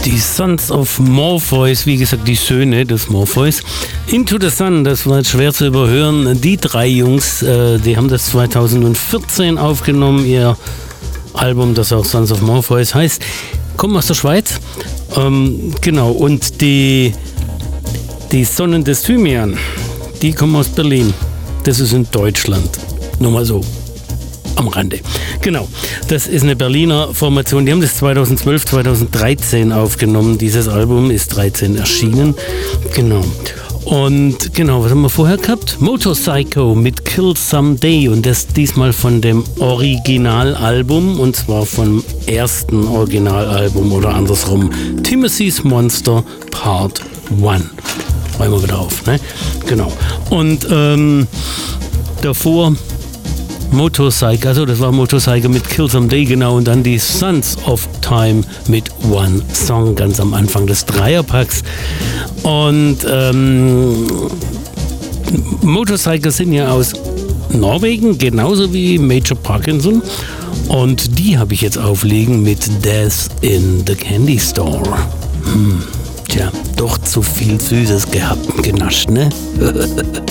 Die Sons of Morpheus, wie gesagt, die Söhne des Morpheus. Into the Sun, das war jetzt schwer zu überhören. Die drei Jungs, die haben das 2014 aufgenommen, ihr Album, das auch Sons of Morpheus heißt, kommen aus der Schweiz. Genau, und die Sonnen des Thymian, die kommen aus Berlin. Das ist in Deutschland. Nur mal so. Am Rande. Genau, das ist eine Berliner Formation. Die haben das 2012, 2013 aufgenommen. Dieses Album ist 13 erschienen. Genau. Und genau, was haben wir vorher gehabt? Motorpsycho mit Kill Someday und das diesmal von dem Originalalbum und zwar vom ersten Originalalbum oder andersrum. Timothy's Monster Part 1. Schreiben wir wieder auf, ne? Genau. Und davor Motorpsycho, also das war Motorpsycho mit Kill Someday, genau, und dann die Sons of Time mit One Song ganz am Anfang des Dreierpacks. Und Motorpsycho sind ja aus Norwegen, genauso wie Major Parkinson. Und die habe ich jetzt auflegen mit Death in the Candy Store. Tja, doch zu viel Süßes gehabt, genascht, ne?